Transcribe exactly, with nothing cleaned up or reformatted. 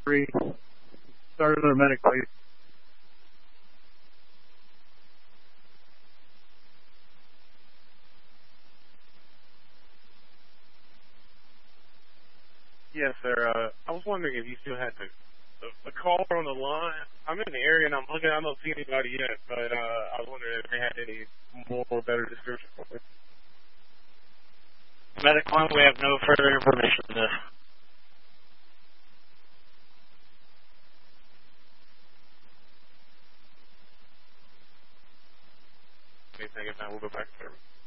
three. Start another medic, please. Yes, sir. Uh, I was wondering if you still had the, the, the caller on the line. I'm in the area and I'm looking. I don't see anybody yet, but uh, I was wondering if they had any more or better description for me. Medic one, we have no further information on this. Anything, if not, we'll go back to service.